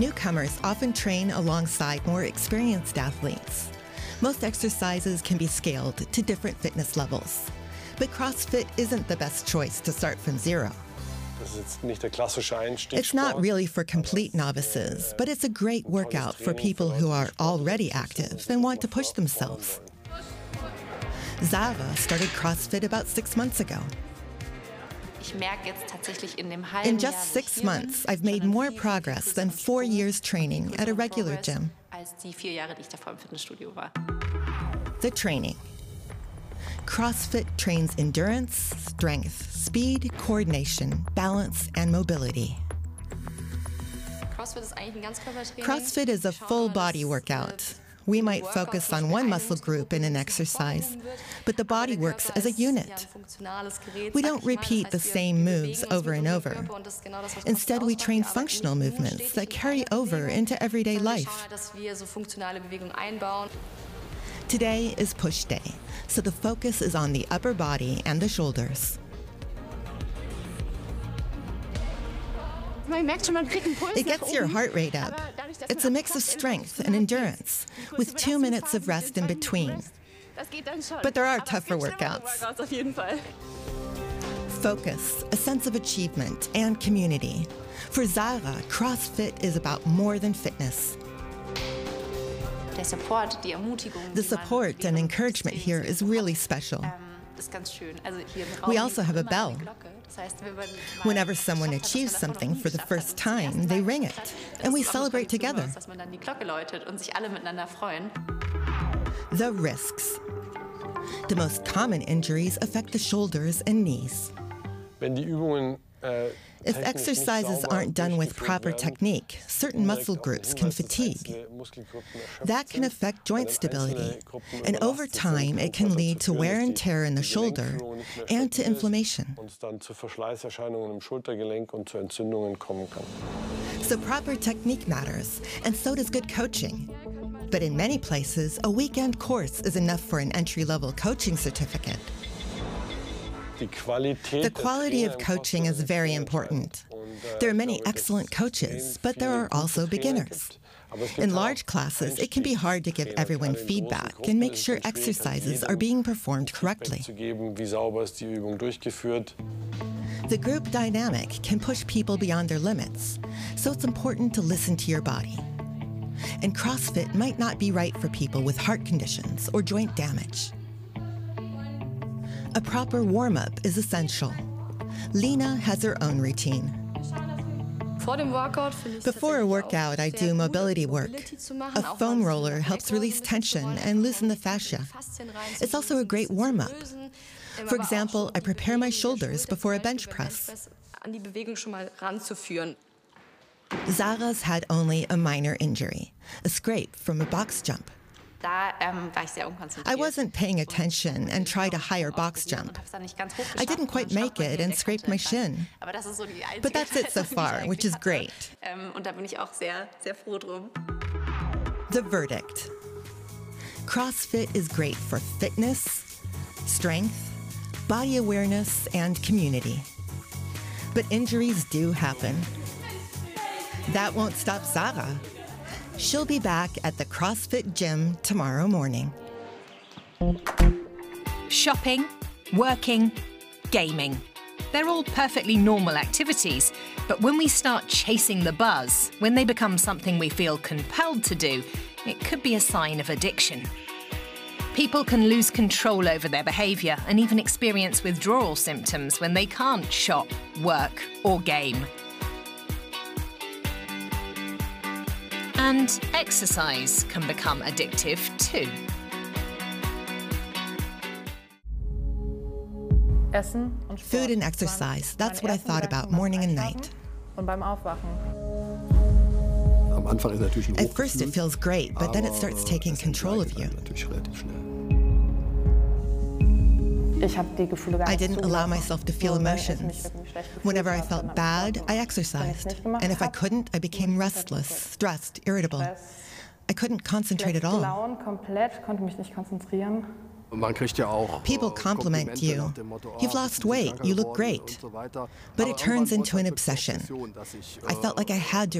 Newcomers often train alongside more experienced athletes. Most exercises can be scaled to different fitness levels. But CrossFit isn't the best choice to start from zero. It's not really for complete novices, but it's a great workout for people who are already active and want to push themselves. Sarah started CrossFit about 6 months ago. In just 6 months, I've made more progress than 4 years training at a regular gym. The training. CrossFit trains endurance, strength, speed, coordination, balance, and mobility. CrossFit is a full body workout. We might focus on one muscle group in an exercise, but the body works as a unit. We don't repeat the same moves over and over. Instead, we train functional movements that carry over into everyday life. Today is push day, so the focus is on the upper body and the shoulders. It gets your heart rate up. It's a mix of strength and endurance, with 2 minutes of rest in between. But there are tougher workouts. Focus, a sense of achievement, and community. For Sarah, CrossFit is about more than fitness. The support and encouragement here is really special. We also have a bell. Whenever someone achieves something for the first time, they ring it, and we celebrate together. The risks. The most common injuries affect the shoulders and knees. If exercises aren't done with proper technique, certain muscle groups can fatigue. That can affect joint stability, and over time it can lead to wear and tear in the shoulder and to inflammation. So proper technique matters, and so does good coaching. But in many places, a weekend course is enough for an entry-level coaching certificate. The quality of coaching is very important. There are many excellent coaches, but there are also beginners. In large classes, it can be hard to give everyone feedback and make sure exercises are being performed correctly. The group dynamic can push people beyond their limits, so it's important to listen to your body. And CrossFit might not be right for people with heart conditions or joint damage. A proper warm-up is essential. Lena has her own routine. Before a workout, I do mobility work. A foam roller helps release tension and loosen the fascia. It's also a great warm-up. For example, I prepare my shoulders before a bench press. Sarah's had only a minor injury, a scrape from a box jump. I wasn't paying attention and tried a higher box jump. I didn't quite make it and scraped my shin. But that's it so far, which is great. The verdict. CrossFit is great for fitness, strength, body awareness, and community. But injuries do happen. That won't stop Sarah. She'll be back at the CrossFit gym tomorrow morning. Shopping, working, gaming. They're all perfectly normal activities, but when we start chasing the buzz, when they become something we feel compelled to do, it could be a sign of addiction. People can lose control over their behaviour and even experience withdrawal symptoms when they can't shop, work, or game. And exercise can become addictive too. Food and exercise, that's what I thought about morning and night. At first it feels great, but then it starts taking control of you. I didn't allow myself to feel emotions. Whenever I felt bad, I exercised. And if I couldn't, I became restless, stressed, irritable. I couldn't concentrate at all. People compliment you. You've lost weight, you look great. But it turns into an obsession. I felt like I had to